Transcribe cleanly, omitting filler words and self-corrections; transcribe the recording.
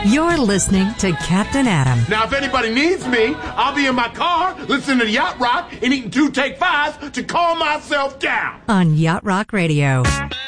You're listening to Captain Adam. Now, if anybody needs me, I'll be in my car listening to Yacht Rock and eating 2 Take 5s to calm myself down. On Yacht Rock Radio.